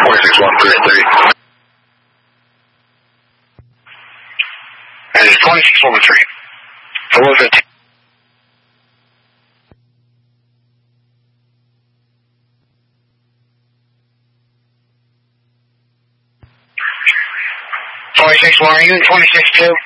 26-133. And it's 26-113. So what was it? Are you 26-2?